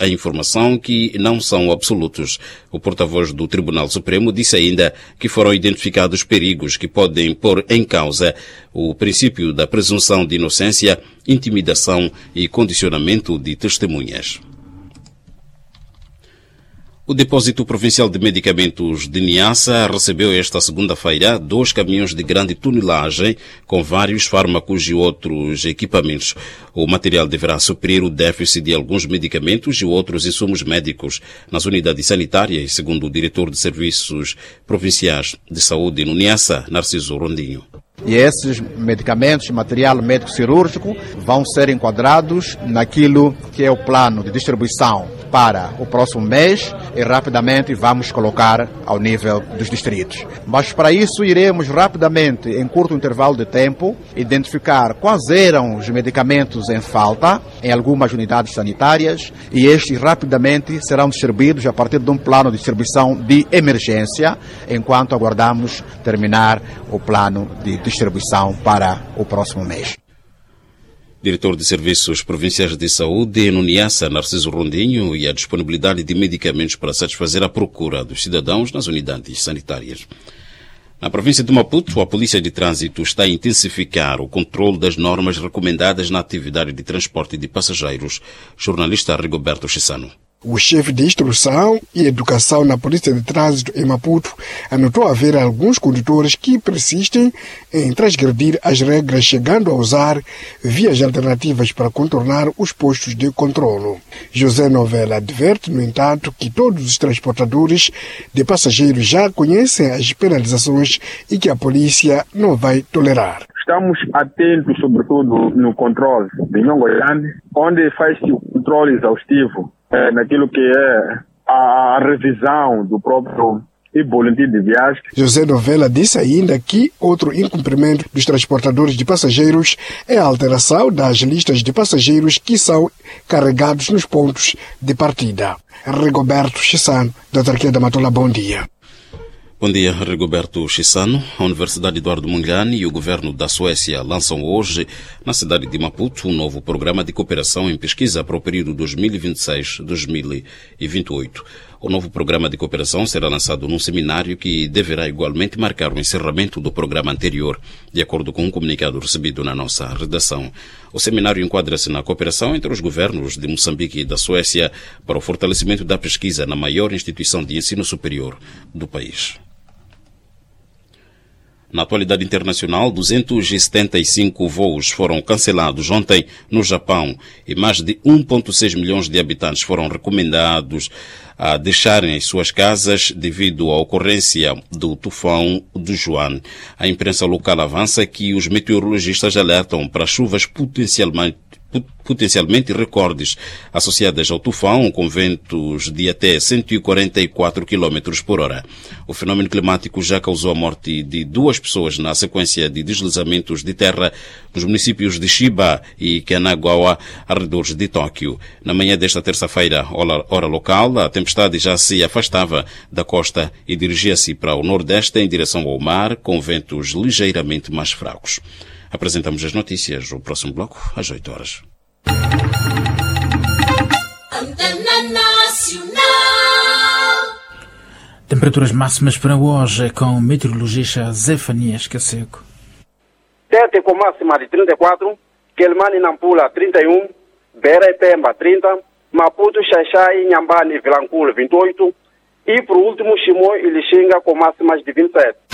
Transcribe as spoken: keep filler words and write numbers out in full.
a informação que não são absolutos. O porta-voz do Tribunal Supremo disse ainda que foram identificados perigos que podem pôr em causa o princípio da presunção de inocência, intimidação e condicionamento de testemunhas. O Depósito Provincial de Medicamentos de Niassa recebeu esta segunda-feira dois caminhões de grande tonelagem com vários fármacos e outros equipamentos. O material deverá suprir o déficit de alguns medicamentos e outros insumos médicos nas unidades sanitárias, segundo o diretor de Serviços Provinciais de Saúde no Niassa, Narciso Rondinho. E esses medicamentos, material médico-cirúrgico, vão ser enquadrados naquilo que é o plano de distribuição para o próximo mês e rapidamente vamos colocar ao nível dos distritos. Mas para isso iremos rapidamente, em curto intervalo de tempo, identificar quais eram os medicamentos em falta em algumas unidades sanitárias e estes rapidamente serão distribuídos a partir de um plano de distribuição de emergência, enquanto aguardamos terminar o plano de distribuição para o próximo mês. Diretor de Serviços Provinciais de Saúde no Niassa, Narciso Rondinho, e a disponibilidade de medicamentos para satisfazer a procura dos cidadãos nas unidades sanitárias. Na província de Maputo, a Polícia de Trânsito está a intensificar o controle das normas recomendadas na atividade de transporte de passageiros. Jornalista Rigoberto Chissano. O chefe de instrução e educação na Polícia de Trânsito em Maputo anotou haver alguns condutores que persistem em transgredir as regras, chegando a usar vias alternativas para contornar os postos de controlo. José Novella adverte, no entanto, que todos os transportadores de passageiros já conhecem as penalizações e que a polícia não vai tolerar. Estamos atentos, sobretudo, no controle de Nhongo Grande, onde faz-se o controle exaustivo É, naquilo que é a, a revisão do próprio boletim de viagem. José Novella disse ainda que outro incumprimento dos transportadores de passageiros é a alteração das listas de passageiros que são carregados nos pontos de partida. Rigoberto Chissano, da Autarquia da Matola, bom dia. Bom dia, Rigoberto Chissano. A Universidade Eduardo Mondlane e o governo da Suécia lançam hoje, na cidade de Maputo, um novo programa de cooperação em pesquisa para o período dois mil e vinte e seis a dois mil e vinte e oito. O novo programa de cooperação será lançado num seminário que deverá igualmente marcar o encerramento do programa anterior, de acordo com um comunicado recebido na nossa redação. O seminário enquadra-se na cooperação entre os governos de Moçambique e da Suécia para o fortalecimento da pesquisa na maior instituição de ensino superior do país. Na atualidade internacional, duzentos e setenta e cinco voos foram cancelados ontem no Japão e mais de um vírgula seis milhões de habitantes foram recomendados a deixarem as suas casas devido à ocorrência do tufão do Juan. A imprensa local avança que os meteorologistas alertam para chuvas potencialmente potencialmente recordes associadas ao tufão, com ventos de até cento e quarenta e quatro quilômetros por hora. O fenômeno climático já causou a morte de duas pessoas na sequência de deslizamentos de terra nos municípios de Chiba e Kanagawa, arredores de Tóquio. Na manhã desta terça-feira, hora local, a tempestade já se afastava da costa e dirigia-se para o nordeste em direção ao mar, com ventos ligeiramente mais fracos. Apresentamos as notícias, o próximo bloco, às oito horas. Temperaturas máximas para hoje com o meteorologista Zefanias Caseco. Tete com máxima de trinta e quatro, Quelimane Nampula trinta e um, Beira e Pemba trinta, Maputo, Xaixai, Inhambane e Vilanculo vinte e oito e por último Chimoio e Lixinga com máximas de vinte e sete.